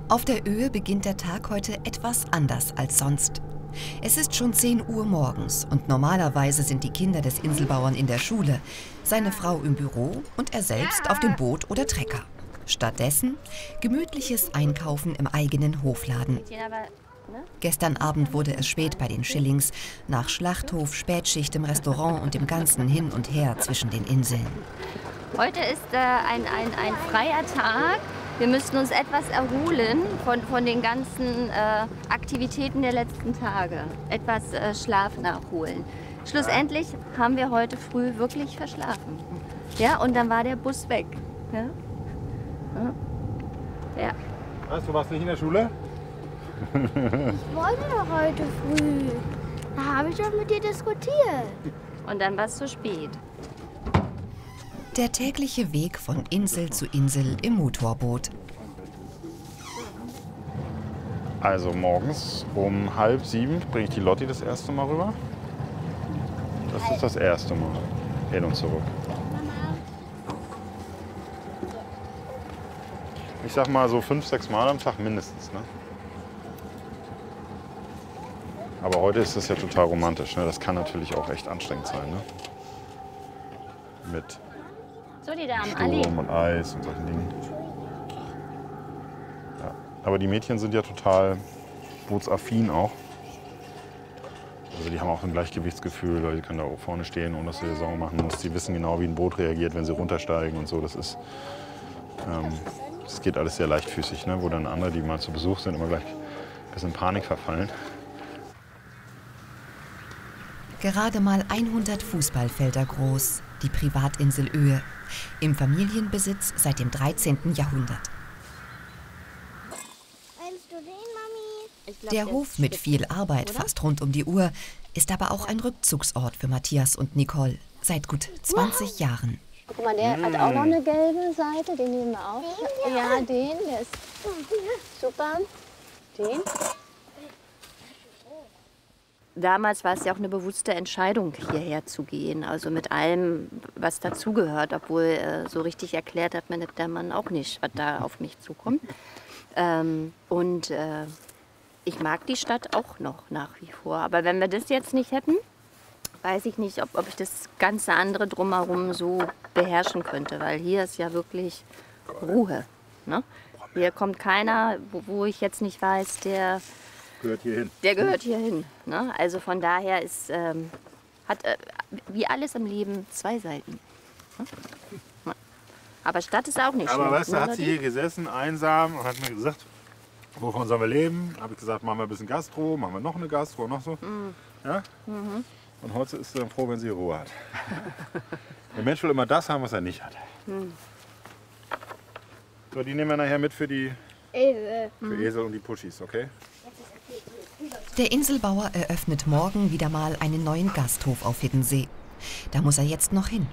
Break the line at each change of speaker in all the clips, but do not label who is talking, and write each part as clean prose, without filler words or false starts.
Auf der Öhe beginnt der Tag heute etwas anders als sonst. Es ist schon 10 Uhr morgens und normalerweise sind die Kinder des Inselbauern in der Schule, seine Frau im Büro und er selbst auf dem Boot oder Trecker. Stattdessen gemütliches Einkaufen im eigenen Hofladen. Gestern Abend wurde es spät bei den Schillings, nach Schlachthof, Spätschicht im Restaurant und dem ganzen Hin und Her zwischen den Inseln.
Heute ist ein freier Tag. Wir müssen uns etwas erholen von den ganzen Aktivitäten der letzten Tage. Etwas Schlaf nachholen. Schlussendlich haben wir heute früh wirklich verschlafen. Ja, und dann war der Bus weg. Ja. Ja.
Was, du warst nicht in der Schule?
Ich wollte doch heute früh. Da habe ich doch mit dir diskutiert.
Und dann war es zu spät.
Der tägliche Weg von Insel zu Insel im Motorboot.
Also morgens um 6:30 bringe ich die Lotti das erste Mal rüber. Das ist das erste Mal. Hin und zurück. Ich sag mal so 5, 6 Mal am Tag mindestens. Ne? Aber heute ist das ja total romantisch. Ne? Das kann natürlich auch echt anstrengend sein. Ne? Mit
So, die Damen, Ali.
Sturm und Eis und solchen Dingen. Ja. Aber die Mädchen sind ja total bootsaffin auch. Also die haben auch ein Gleichgewichtsgefühl, weil die können da auch vorne stehen, ohne dass sie Sorgen machen muss. Die wissen genau, wie ein Boot reagiert, wenn sie runtersteigen und so. Das geht alles sehr leichtfüßig, ne? Wo dann andere, die mal zu Besuch sind, immer gleich ein bisschen in Panik verfallen.
Gerade mal 100 Fußballfelder groß, die Privatinsel Öhe, im Familienbesitz seit dem 13. Jahrhundert.
Willst du den, Mami?
Der Hof mit viel Arbeit fast rund um die Uhr ist aber auch ein Rückzugsort für Matthias und Nicole seit gut 20 Jahren.
Guck mal, der hat auch noch eine gelbe Seite, den nehmen wir auch. Ja, der ist super. Den.
Damals war es ja auch eine bewusste Entscheidung, hierher zu gehen. Also mit allem, was dazugehört. Obwohl so richtig erklärt hat mir der Mann auch nicht, was da auf mich zukommt. Ich mag die Stadt auch noch nach wie vor. Aber wenn wir das jetzt nicht hätten, weiß ich nicht, ob ich das ganze andere drumherum so beherrschen könnte. Weil hier ist ja wirklich Ruhe. Ne? Hier kommt keiner, wo ich jetzt nicht weiß, der
Gehört hier hin.
Der gehört hier hin. Ne? Also von daher ist, hat wie alles im Leben 2 Seiten. Ne? Aber Stadt ist auch nicht schlecht.
Aber weißt du,
ne,
hat sie hier gesessen, einsam und hat mir gesagt, wovon sollen wir leben? Habe ich gesagt, machen wir ein bisschen Gastro, machen wir noch eine Gastro, noch so. Ja? Und heute ist sie dann froh, wenn sie Ruhe hat. Der Mensch will immer das haben, was er nicht hat. So, die nehmen wir nachher mit für die für Esel und die Puschis, okay?
Der Inselbauer eröffnet morgen wieder mal einen neuen Gasthof auf Hiddensee. Da muss er jetzt noch hin.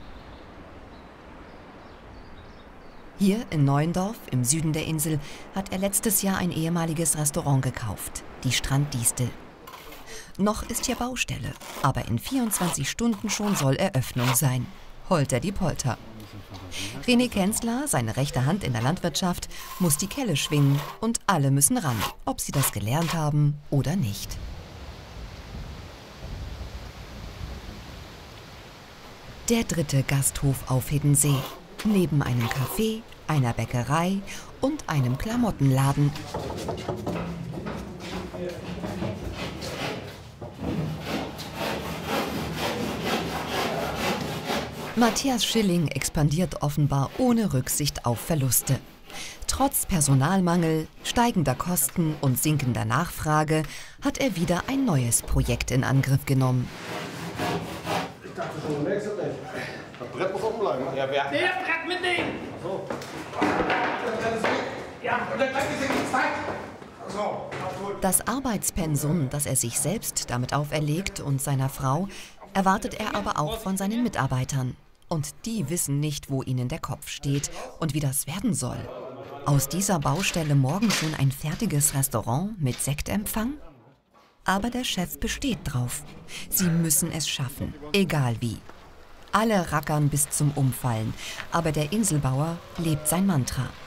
Hier in Neuendorf, im Süden der Insel, hat er letztes Jahr ein ehemaliges Restaurant gekauft, die Stranddistel. Noch ist hier Baustelle, aber in 24 Stunden schon soll Eröffnung sein. Holter die Polter. René Kenzler, seine rechte Hand in der Landwirtschaft, muss die Kelle schwingen und alle müssen ran, ob sie das gelernt haben oder nicht. Der 3. Gasthof auf Hiddensee, neben einem Café, einer Bäckerei und einem Klamottenladen. Matthias Schilling expandiert offenbar ohne Rücksicht auf Verluste. Trotz Personalmangel, steigender Kosten und sinkender Nachfrage hat er wieder ein neues Projekt in Angriff genommen.
Ich dachte schon, du wechselst nicht. Das Brett muss oben bleiben. Ja, wer?
Der Brett mitnehmen!
Ach so. Ja, und dann gleich ist die Zeit. Ach so.
Das Arbeitspensum, das er sich selbst damit auferlegt und seiner Frau, erwartet er aber auch von seinen Mitarbeitern. Und die wissen nicht, wo ihnen der Kopf steht und wie das werden soll. Aus dieser Baustelle morgen schon ein fertiges Restaurant mit Sektempfang? Aber der Chef besteht drauf. Sie müssen es schaffen, egal wie. Alle rackern bis zum Umfallen, aber der Inselbauer lebt sein Mantra.